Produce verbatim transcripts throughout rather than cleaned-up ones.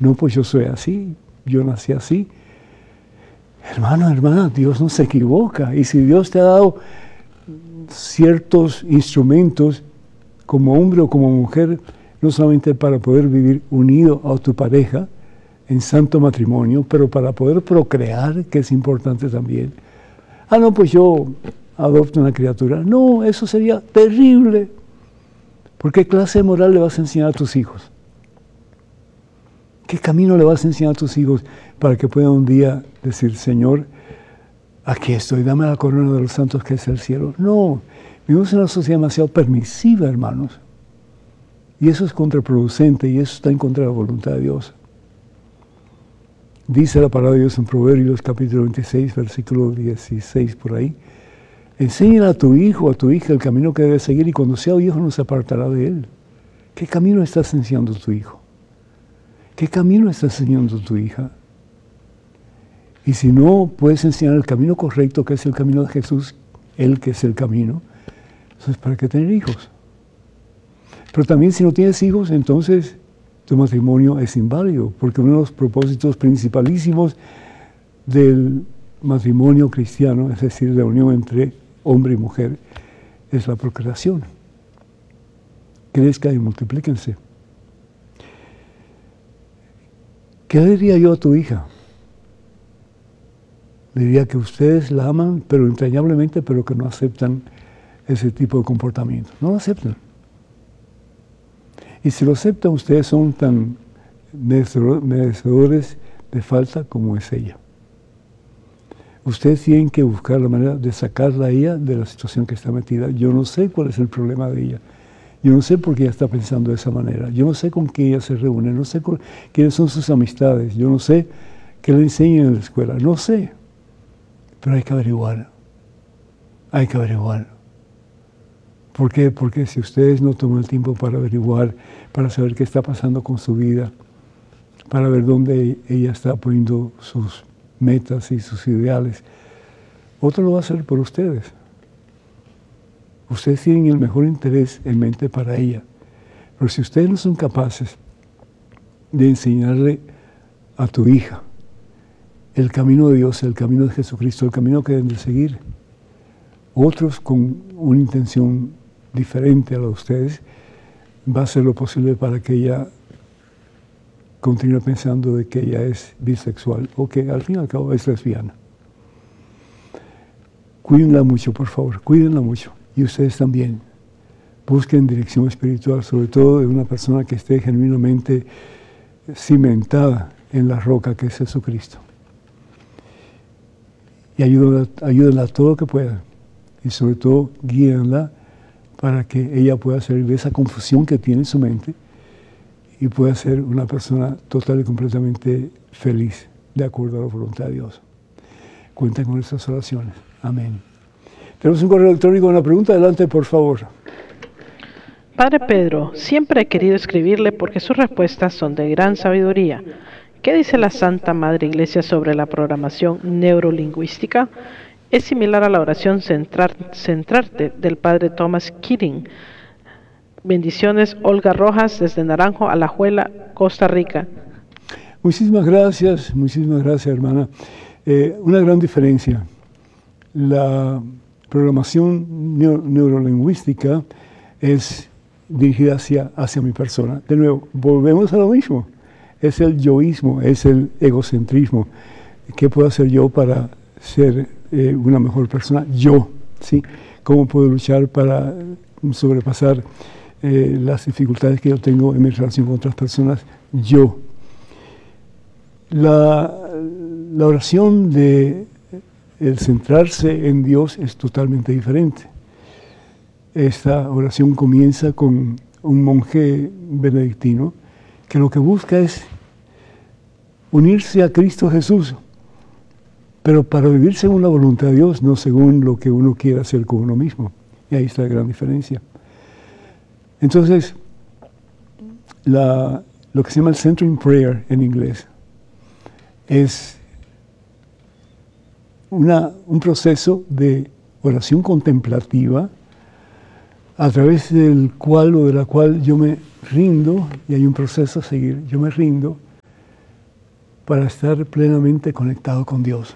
No, pues yo soy así, yo nací así. Hermano, hermana, Dios no se equivoca. Y si Dios te ha dado ciertos instrumentos como hombre o como mujer, no solamente para poder vivir unido a tu pareja en santo matrimonio, pero para poder procrear, que es importante también. Ah, no, pues yo adopto una criatura. No, eso sería terrible. ¿Por qué clase de moral le vas a enseñar a tus hijos? ¿Qué camino le vas a enseñar a tus hijos para que puedan un día decir, Señor, aquí estoy, dame la corona de los santos que es el cielo? No, vivimos en una sociedad demasiado permisiva, hermanos. Y eso es contraproducente y eso está en contra de la voluntad de Dios. Dice la palabra de Dios en Proverbios capítulo veintiséis, versículo dieciséis por ahí. Enséñale a tu hijo, a tu hija el camino que debe seguir y cuando sea viejo no se apartará de él. ¿Qué camino estás enseñando a tu hijo? ¿Qué camino estás enseñando a tu hija? Y si no puedes enseñar el camino correcto, que es el camino de Jesús, Él que es el camino, entonces ¿para qué tener hijos? Pero también si no tienes hijos, entonces tu matrimonio es inválido, porque uno de los propósitos principalísimos del matrimonio cristiano, es decir, la unión entre hombre y mujer, es la procreación. Crezcan y multiplíquense. ¿Qué le diría yo a tu hija? Le diría que ustedes la aman, pero entrañablemente, pero que no aceptan ese tipo de comportamiento. No lo aceptan. Y si lo aceptan, ustedes son tan merecedores de falta como es ella. Ustedes tienen que buscar la manera de sacarla a ella de la situación que está metida. Yo no sé cuál es el problema de ella. Yo no sé por qué ella está pensando de esa manera. Yo no sé con quién ella se reúne. No sé con, quiénes son sus amistades. Yo no sé qué le enseñan en la escuela. No sé. Pero hay que averiguar. Hay que averiguar. ¿Por qué? Porque si ustedes no toman el tiempo para averiguar, para saber qué está pasando con su vida, para ver dónde ella está poniendo sus metas y sus ideales, otro lo va a hacer por ustedes. Ustedes tienen el mejor interés en mente para ella. Pero si ustedes no son capaces de enseñarle a tu hija el camino de Dios, el camino de Jesucristo, el camino que deben de seguir, otros con una intención diferente a la de ustedes, va a hacer lo posible para que ella continúe pensando de que ella es bisexual o que al fin y al cabo es lesbiana. Cuídenla mucho, por favor, cuídenla mucho. Y ustedes también busquen dirección espiritual, sobre todo de una persona que esté genuinamente cimentada en la roca que es Jesucristo. Y ayúdenla, ayúdenla todo lo que puedan. Y sobre todo, guíenla para que ella pueda salir de esa confusión que tiene en su mente y pueda ser una persona total y completamente feliz, de acuerdo a la voluntad de Dios. Cuenten con estas oraciones. Amén. Tenemos un correo electrónico, una pregunta. Adelante, por favor. Padre Pedro, siempre he querido escribirle porque sus respuestas son de gran sabiduría. ¿Qué dice la Santa Madre Iglesia sobre la programación neurolingüística? Es similar a la oración centrar, centrarte del Padre Thomas Keating. Bendiciones, Olga Rojas, desde Naranjo, Alajuela, Costa Rica. Muchísimas gracias, muchísimas gracias, hermana. Eh, una gran diferencia. La programación neuro, neurolingüística es dirigida hacia, hacia mi persona. De nuevo, volvemos a lo mismo. Es el yoísmo, es el egocentrismo. ¿Qué puedo hacer yo para ser eh, una mejor persona? Yo, ¿sí? ¿Cómo puedo luchar para sobrepasar eh, las dificultades que yo tengo en mi relación con otras personas? Yo. La, la oración de el centrarse en Dios es totalmente diferente. Esta oración comienza con un monje benedictino que lo que busca es unirse a Cristo Jesús, pero para vivir según la voluntad de Dios, no según lo que uno quiera hacer con uno mismo. Y ahí está la gran diferencia. Entonces, la, lo que se llama el Centering Prayer en inglés es una, un proceso de oración contemplativa a través del cual o de la cual yo me rindo, y hay un proceso a seguir, yo me rindo para estar plenamente conectado con Dios.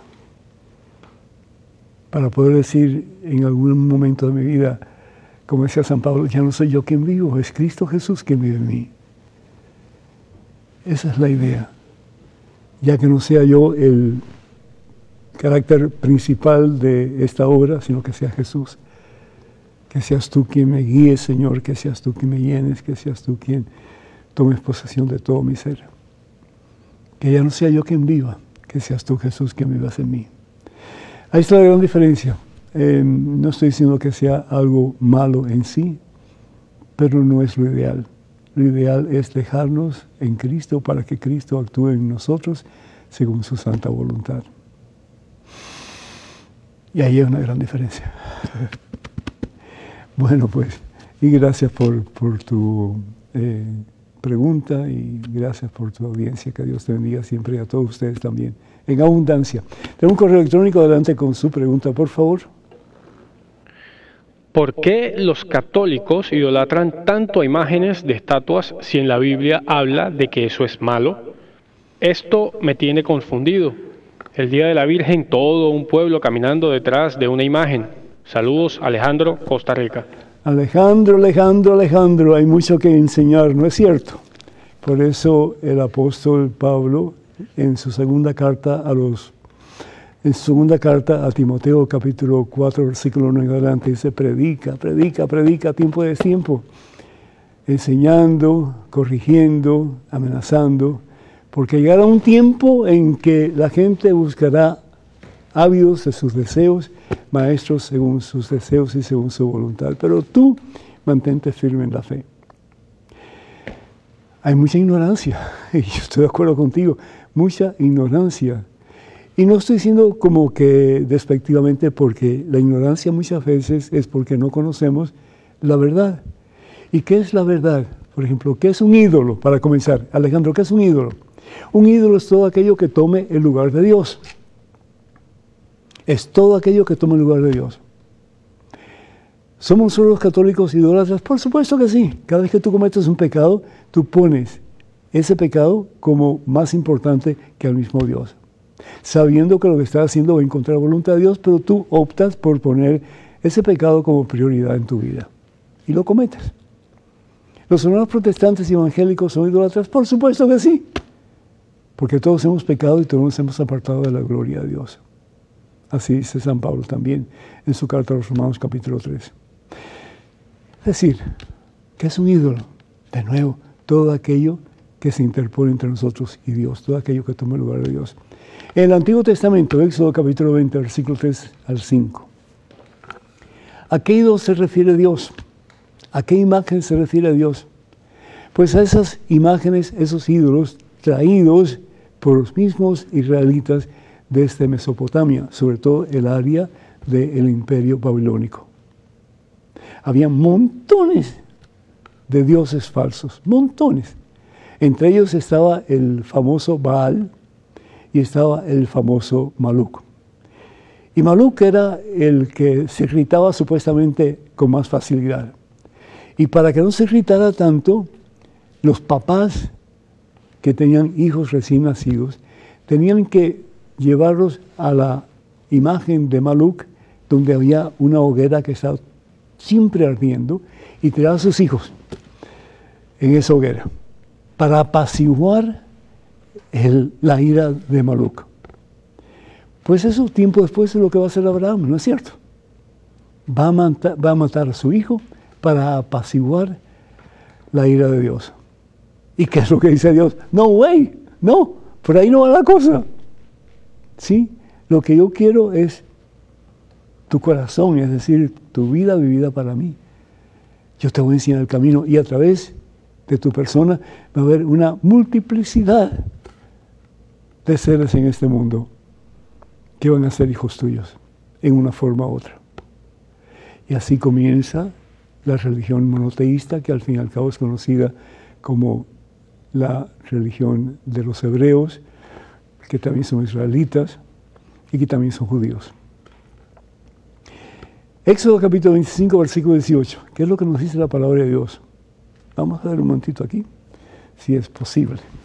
Para poder decir en algún momento de mi vida, como decía San Pablo, ya no soy yo quien vivo, es Cristo Jesús quien vive en mí. Esa es la idea. Ya que no sea yo el carácter principal de esta obra, sino que sea Jesús. Que seas tú quien me guíes, Señor, que seas tú quien me llenes, que seas tú quien tomes posesión de todo mi ser. Que ya no sea yo quien viva, que seas tú, Jesús, quien vivas en mí. Ahí está la gran diferencia. Eh, no estoy diciendo que sea algo malo en sí, pero no es lo ideal. Lo ideal es dejarnos en Cristo para que Cristo actúe en nosotros según su santa voluntad. Y ahí hay una gran diferencia. Bueno, pues, y gracias por, por tu eh, pregunta y gracias por tu audiencia. Que Dios te bendiga siempre y a todos ustedes también, en abundancia. Tengo un correo electrónico, adelante con su pregunta, por favor. ¿Por qué los católicos idolatran tanto a imágenes de estatuas si en la Biblia habla de que eso es malo? Esto me tiene confundido. El día de la Virgen, todo un pueblo caminando detrás de una imagen. Saludos, Alejandro, Costa Rica. Alejandro, Alejandro, Alejandro, hay mucho que enseñar, ¿no es cierto? Por eso el apóstol Pablo, en su segunda carta a los En su segunda carta a Timoteo, capítulo cuatro, versículo uno en adelante, dice, predica, predica, predica, tiempo de tiempo, enseñando, corrigiendo, amenazando, porque llegará un tiempo en que la gente buscará ávidos de sus deseos, maestros según sus deseos y según su voluntad, pero tú mantente firme en la fe. Hay mucha ignorancia, y yo estoy de acuerdo contigo, mucha ignorancia. Y no estoy diciendo como que despectivamente, porque la ignorancia muchas veces es porque no conocemos la verdad. ¿Y qué es la verdad? Por ejemplo, ¿qué es un ídolo? Para comenzar, Alejandro, ¿qué es un ídolo? Un ídolo es todo aquello que tome el lugar de Dios. Es todo aquello que tome el lugar de Dios. ¿Somos solo los católicos idólatras? Por supuesto que sí. Cada vez que tú cometes un pecado, tú pones ese pecado como más importante que al mismo Dios, sabiendo que lo que estás haciendo va a encontrar voluntad de Dios, pero tú optas por poner ese pecado como prioridad en tu vida. Y lo cometes. ¿Los hermanos protestantes y evangélicos son idólatras? Por supuesto que sí. Porque todos hemos pecado y todos nos hemos apartado de la gloria de Dios. Así dice San Pablo también en su carta a los Romanos capítulo tres. Es decir, ¿qué es un ídolo? De nuevo, todo aquello que se interpone entre nosotros y Dios, todo aquello que toma el lugar de Dios. En el Antiguo Testamento, Éxodo capítulo veinte, versículo tres al cinco. ¿A qué ídolo se refiere Dios? ¿A qué imagen se refiere Dios? Pues a esas imágenes, esos ídolos traídos por los mismos israelitas desde Mesopotamia, sobre todo el área del imperio babilónico. Había montones de dioses falsos, montones. Entre ellos estaba el famoso Baal y estaba el famoso Maluk. Y Maluk era el que se irritaba supuestamente con más facilidad. Y para que no se irritara tanto, los papás que tenían hijos recién nacidos tenían que llevarlos a la imagen de Maluk, donde había una hoguera que estaba siempre ardiendo, y tirar a sus hijos en esa hoguera para apaciguar el, la ira de Maluk. Pues eso tiempo después es lo que va a hacer Abraham, ¿no es cierto? Va a matar, va a matar a su hijo para apaciguar la ira de Dios. ¿Y qué es lo que dice Dios? No, way, no, por ahí no va la cosa. ¿Sí? Lo que yo quiero es tu corazón, es decir, tu vida vivida para mí. Yo te voy a enseñar el camino y a través de tu persona va a haber una multiplicidad de seres en este mundo que van a ser hijos tuyos en una forma u otra. Y así comienza la religión monoteísta, que al fin y al cabo es conocida como la religión de los hebreos, que también son israelitas y que también son judíos. Éxodo capítulo veinticinco, versículo dieciocho. ¿Qué es lo que nos dice la palabra de Dios? Vamos a ver un momentito aquí, si es posible.